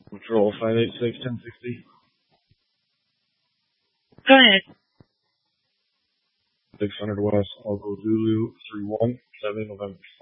Control 586-1060. Go ahead. 600 West, Algo Zulu 317 November.